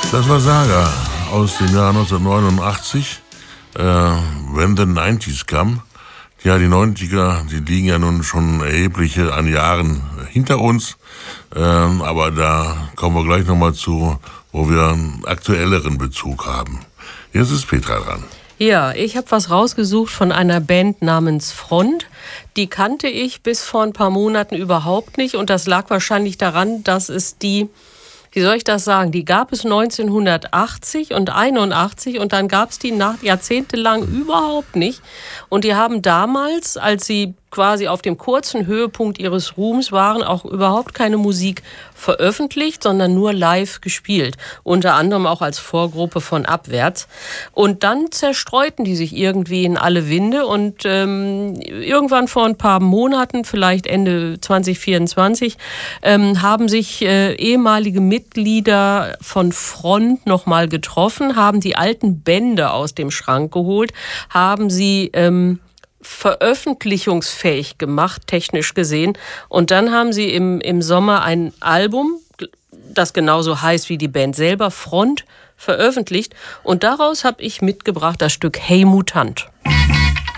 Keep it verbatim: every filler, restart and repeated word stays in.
Das war Saga aus dem Jahr neunzehnhundertneunundachtzig, äh, When the nineties Come. Ja, die neunziger, die liegen ja nun schon erhebliche an Jahren hinter uns, ähm, aber da kommen wir gleich nochmal zu, wo wir einen aktuelleren Bezug haben. Jetzt ist Petra dran. Ja, ich habe was rausgesucht von einer Band namens Front. Die kannte ich bis vor ein paar Monaten überhaupt nicht und das lag wahrscheinlich daran, dass es die, wie soll ich das sagen, die gab es neunzehnhundertachtzig und einundachtzig und dann gab es die nach jahrzehntelang überhaupt nicht. Und die haben damals, als sie quasi auf dem kurzen Höhepunkt ihres Ruhms waren, auch überhaupt keine Musik veröffentlicht, sondern nur live gespielt. Unter anderem auch als Vorgruppe von Abwärts. Und dann zerstreuten die sich irgendwie in alle Winde und ähm, irgendwann vor ein paar Monaten, vielleicht Ende zwanzig vierundzwanzig, ähm, haben sich äh, ehemalige Mitglieder von Front nochmal getroffen, haben die alten Bände aus dem Schrank geholt, haben sie ähm, veröffentlichungsfähig gemacht, technisch gesehen. Und dann haben sie im, im Sommer ein Album, das genauso heißt wie die Band selber, Front, veröffentlicht. Und daraus habe ich mitgebracht das Stück Hey Mutant.